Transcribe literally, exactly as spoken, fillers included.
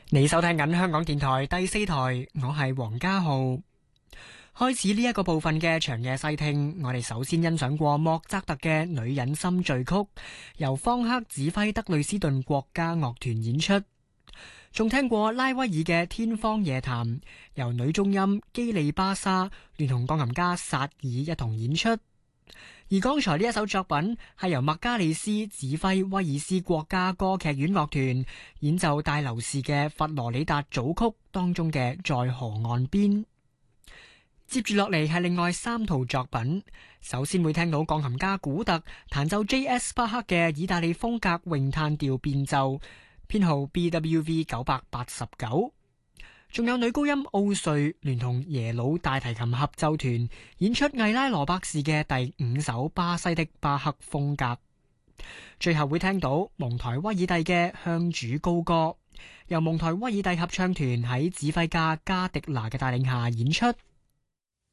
你收聽緊香港電台第四台，我係黃家浩。開始呢一個部分嘅長夜細聽，我哋首先欣賞過莫扎特嘅《女人心序曲》，由方克指揮德累斯頓國家樂團演出。仲聽過拉威爾嘅《天方夜譚》，由女中音基利巴莎聯同鋼琴家薩爾一同演出。而剛才呢一首作品係由麥加利斯指揮威爾斯國家歌劇院樂團演奏戴留士嘅佛羅里達組曲當中嘅在河岸邊。接住落嚟係另外三套作品，首先會聽到鋼琴家古特彈奏 J S 巴克嘅意大利風格詠嘆調變奏，編號 B W V 九百八十九。仲有女高音奧瑞聯同耶魯大提琴合奏團演出艾拉羅伯士嘅第五首巴西的巴克風格。最後會聽到蒙台威爾第嘅向主高歌，由蒙台威爾第合唱團喺指揮家加迪拿嘅帶領下演出。